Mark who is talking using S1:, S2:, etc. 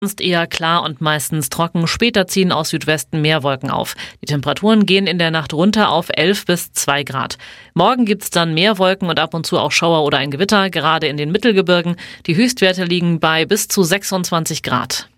S1: Sonst eher klar und meistens trocken. Später ziehen aus Südwesten mehr Wolken auf. Die Temperaturen gehen in der Nacht runter auf 11 bis 2 Grad. Morgen gibt's dann mehr Wolken und ab und zu auch Schauer oder ein Gewitter, gerade in den Mittelgebirgen. Die Höchstwerte liegen bei bis zu 26 Grad.